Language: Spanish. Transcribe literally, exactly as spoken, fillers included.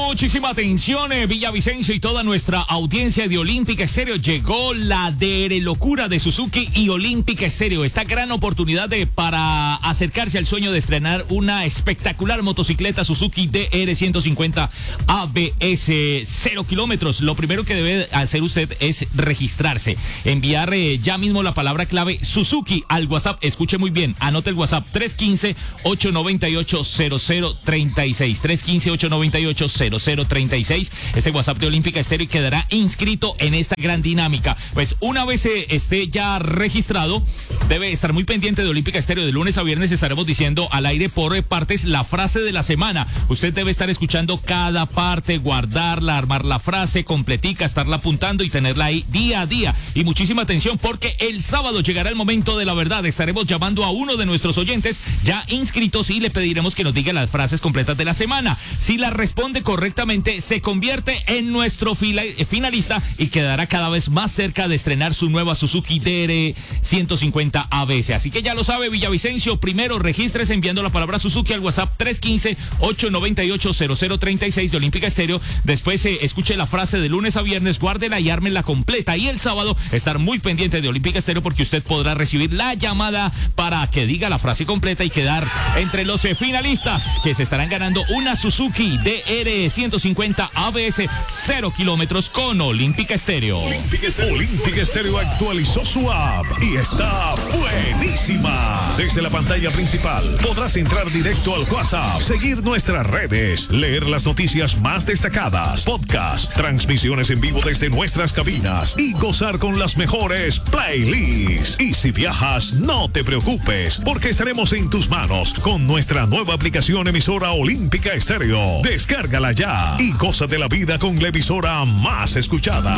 muchísima atención, eh, Villavicencio y toda nuestra audiencia de Olímpica Estéreo. Llegó la D R locura de Suzuki y Olímpica Estéreo. Esta gran oportunidad de, para acercarse al sueño de estrenar una espectacular motocicleta Suzuki D R ciento cincuenta A B S, cero kilómetros. Lo primero que debe hacer usted es registrarse. Enviar eh, ya mismo la palabra clave Suzuki al WhatsApp. Escuche muy bien, anote el WhatsApp tres uno cinco, ocho nueve ocho, cero cero tres seis. tres uno cinco, ocho nueve ocho, cero cero tres seis. Este WhatsApp de Olímpica Estéreo y quedará inscrito en esta gran dinámica. Pues una vez eh, esté ya registrado, debe estar muy pendiente de Olímpica Estéreo. De lunes a viernes estaremos diciendo al aire por partes la frase de la semana. Usted debe estar escuchando cada parte, guardarla, armar la frase completica, estarla apuntando y tenerla ahí día a día. Y muchísima atención porque el sábado llegará el momento de la verdad. Estaremos llamando a uno de nuestros oyentes ya inscritos y le pediremos que nos diga las frases completas de la semana. Si la responde correctamente, se convierte en nuestro fila, eh, finalista y quedará cada vez más cerca de estrenar su nueva Suzuki D R ciento cincuenta A B S. Así que ya lo sabe, Villavicencio, primero regístrese enviando la palabra Suzuki al WhatsApp tres uno cinco, ocho nueve ocho, cero cero tres seis de Olímpica Estéreo. Después eh, escuche la frase de lunes a viernes, guárdela y ármela completa. Y el sábado estar muy pendiente de Olímpica Estéreo porque usted podrá recibir la llamada para que diga la frase completa y quedar entre los eh, finalistas que se estarán ganando una Suzuki D R ciento cincuenta A B S, cero kilómetros con Olímpica Estéreo. Olímpica Estéreo. Olímpica Estéreo actualizó su app y está buenísima. Desde la pantalla principal podrás entrar directo al WhatsApp, seguir nuestras redes, leer las noticias más destacadas, podcast, transmisiones en vivo desde nuestras cabinas y gozar con las mejores playlists. Y si viajas, no te preocupes, porque estaremos en tus manos con nuestra nueva aplicación emisora Olímpica Estéreo. Descárgala ya y goza de la vida con la emisora más escuchada.